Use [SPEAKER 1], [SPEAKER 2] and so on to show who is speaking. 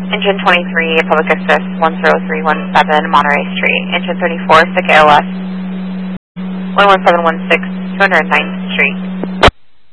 [SPEAKER 1] Engine 23, Public Assist 10317, Monterey Street. Engine 34, SICK ALS 11716, 209th Street.